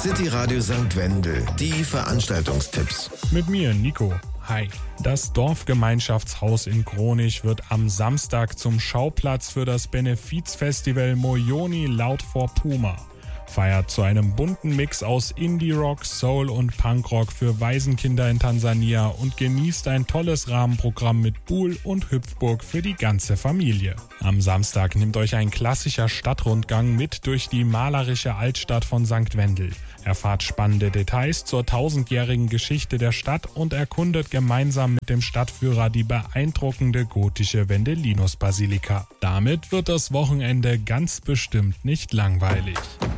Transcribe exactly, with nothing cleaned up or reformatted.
City Radio Sankt Wendel, die Veranstaltungstipps. Mit mir, Nico. Hi. Das Dorfgemeinschaftshaus in Kronich wird am Samstag zum Schauplatz für das Benefizfestival Moyoni Loud for Puma. Feiert zu einem bunten Mix aus Indie-Rock, Soul und Punkrock für Waisenkinder in Tansania und genießt ein tolles Rahmenprogramm mit Pool und Hüpfburg für die ganze Familie. Am Samstag nimmt euch ein klassischer Stadtrundgang mit durch die malerische Altstadt von Sankt Wendel. Erfahrt spannende Details zur tausendjährigen Geschichte der Stadt und erkundet gemeinsam mit dem Stadtführer die beeindruckende gotische Wendelinus-Basilika. Damit wird das Wochenende ganz bestimmt nicht langweilig.